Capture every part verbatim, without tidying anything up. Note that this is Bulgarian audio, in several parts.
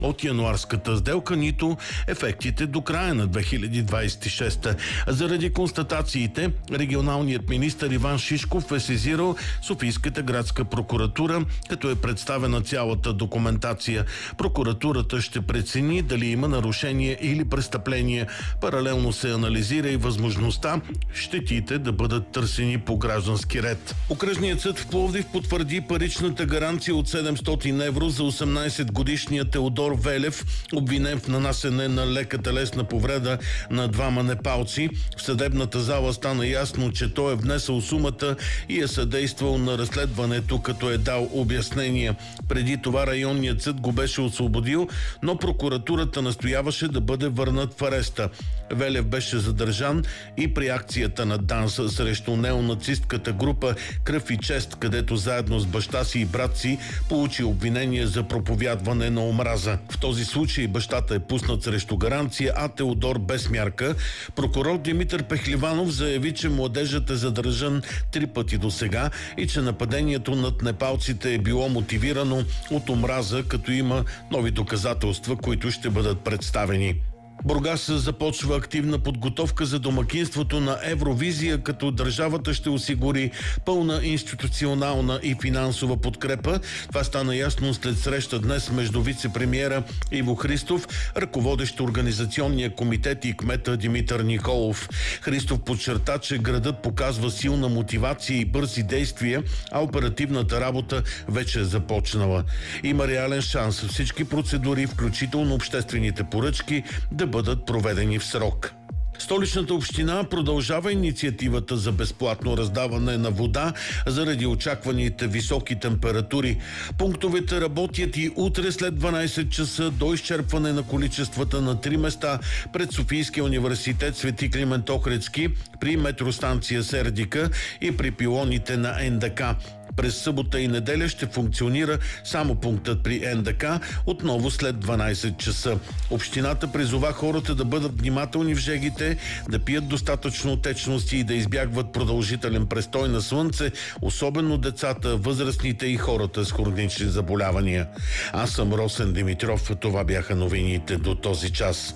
от януарската сделка, нито ефектите до края на две хиляди двадесет и шеста. Заради констатациите, регионалният министър Иван Шишков е сезирал Софийската градска прокуратура, като е представена цялата документация. Прокуратурата ще прецени дали има нарушение или престъпление. Паралелно се анализира и възможността щетите да бъдат търсени по граждански ред. Окръжният съд в Пловдив потвърди паричната гаранция от седемстотин евро за осемнадесетгодишния Теодор Велев, обвинен в нанасене на лека телесна повреда на двама непалци. В съдебната зала стана ясно, че той е внесъл сумата и е съдействал на разследването, като е дал обяснение. Преди това районният съд го беше освободил, но прокуратурата настояваше да бъде върнат в ареста. Велев беше задържан и при акцията на ДАНС срещу неонацистката група Кръв и чест, където заедно с баща си и брат си получи обвинение за проповядване на омраза. В този случай бащата е пуснат срещу гаранция, а Теодор без мярка. Прокурор Димитър Пехливанов заяви, че младежът е задържан три пъти до сега и че нападението над непалците е било мотивирано от омраза, като има нови доказателства, които ще бъдат представени. Бургас започва активна подготовка за домакинството на Евровизия, като държавата ще осигури пълна институционална и финансова подкрепа. Това стана ясно след среща днес между вице-премиера Иво Христов, ръководещ организационния комитет и кмета Димитър Николов. Христов подчерта, че градът показва силна мотивация и бързи действия, а оперативната работа вече е започнала. Има реален шанс всички процедури, включително обществените поръчки, да бъдат проведени в срок. Столичната община продължава инициативата за безплатно раздаване на вода заради очакваните високи температури. Пунктовете работят и утре след дванадесет часа до изчерпване на количествата на три места пред Софийския университет Свети Климент Охридски, при метростанция Сердика и при пилоните на Ен Де Ка. През събота и неделя ще функционира само пунктът при Ен Де Ка, отново след дванадесет часа. Общината призова хората да бъдат внимателни в жегите, да пият достатъчно течности и да избягват продължителен престой на слънце, особено децата, възрастните и хората с хронични заболявания. Аз съм Росен Димитров. Това бяха новините до този час.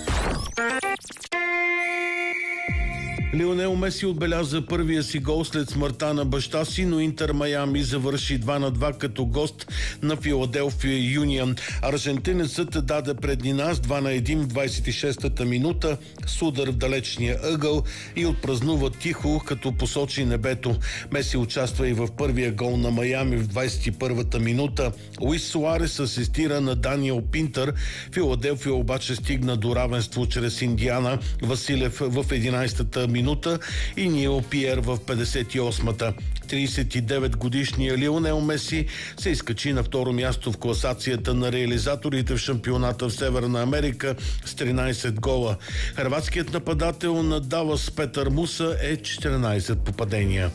Лионел Меси отбеляза първия си гол след смъртта на баща си, но Интер Майами завърши два на два като гост на Филаделфия Юнион. Аржентинецът даде преднина с два на един в двадесет и шестата минута с удар в далечния ъгъл и отпразнува тихо, като посочи небето. Меси участва и в първия гол на Майами в двадесет и първата минута. Луис Суарес асистира на Даниел Пинтър. Филаделфия обаче стигна до равенство чрез Индиана. Василев в единадесетата минута и Нил Пиер в петдесет и осмата. тридесет и девет годишният Лионел Меси се изкачи на второ място в класацията на реализаторите в шампионата в Северна Америка с тринадесет гола. Хърватският нападател на Далас Петър Муса е четиринадесет попадения.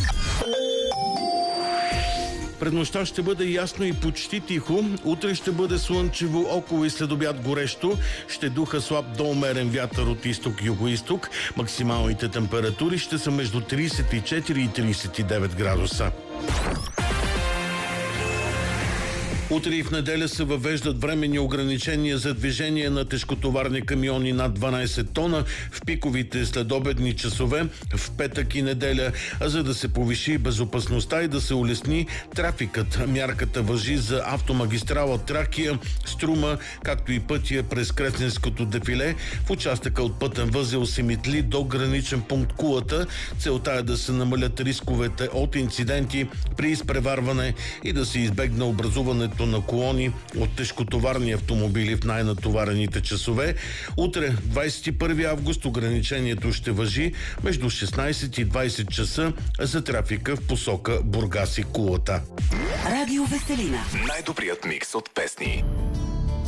Пред нощта ще бъде ясно и почти тихо. Утре ще бъде слънчево, около и следобед горещо. Ще духа слаб до умерен вятър от изток-югоизток. Максималните температури ще са между тридесет и четири и тридесет и девет градуса. Утре и в неделя се въвеждат временни ограничения за движение на тежкотоварни камиони над дванадесет тона в пиковите следобедни часове в петък и неделя, а за да се повиши безопасността и да се улесни трафикът. Мярката важи за автомагистрала Тракия, Струма, както и пътя през Кресненското дефиле в участъка от пътен възел Симитли до граничен пункт Кулата. Целта е да се намалят рисковете от инциденти при изпреварване и да се избегне образуването на колони от тежкотоварни автомобили в най-натоварените часове. Утре, двадесет и първи август, ограничението ще важи между шестнадесет и двадесет часа за трафика в посока Бургас и Кулата. Радио Веселина. Най-добрият микс от песни.